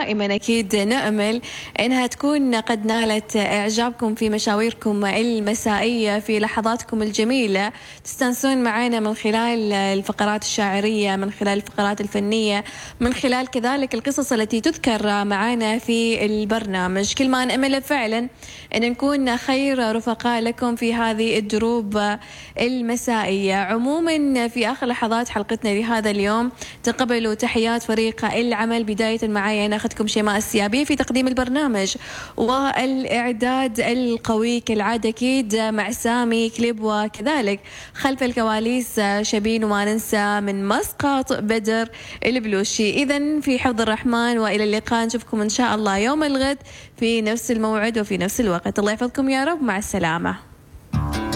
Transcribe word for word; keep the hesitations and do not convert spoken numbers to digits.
دائما أكيد نأمل أنها تكون قد نالت إعجابكم في مشاويركم المسائية، في لحظاتكم الجميلة تستانسون معنا من خلال الفقرات الشاعرية، من خلال الفقرات الفنية، من خلال كذلك القصص التي تذكر معنا في البرنامج. كل ما نأمل فعلا أن نكون خير رفقاء لكم في هذه الدروب المسائية. عموما في آخر لحظات حلقتنا لهذا اليوم تقبلوا تحيات فريق العمل، بداية معي أنا أخذكم شيماء السيابي في تقديم البرنامج والإعداد القوي كالعادة أكيد مع سامي كليب، وكذلك خلف الكواليس شبين وما ننسى من مسقط بدر البلوشي. إذن في حفظ الرحمن وإلى اللقاء، نشوفكم إن شاء الله يوم الغد في نفس الموعد وفي نفس الوقت. الله يحفظكم يا رب، مع السلامة.